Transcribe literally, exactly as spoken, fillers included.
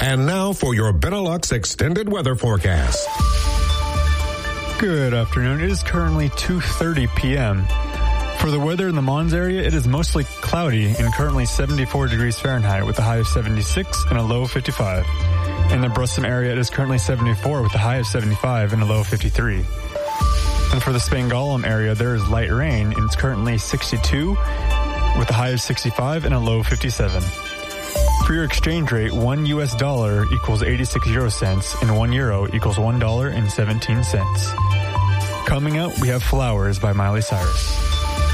And now for your Benelux extended weather forecast. Good afternoon. It is currently two thirty p.m. For the weather in the Mons area, it is mostly cloudy and currently seventy-four degrees Fahrenheit with a high of seventy-six and a low of fifty-five. In the Brussels area, it is currently seventy-four with a high of seventy-five and a low of fifty-three. And for the Spangolm area, there is light rain and it's currently sixty-two with a high of sixty-five and a low of fifty-seven. For your exchange rate, one U S dollar equals eighty-six euro cents and one euro equals one dollar and seventeen cents. Coming up, we have Flowers by Miley Cyrus.